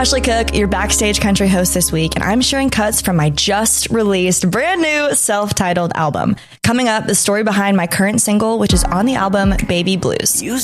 Ashley Cook, your backstage country host this week, and I'm sharing cuts from my just released brand new self-titled album. Coming up, the story behind my current single, which is on the album Baby Blues.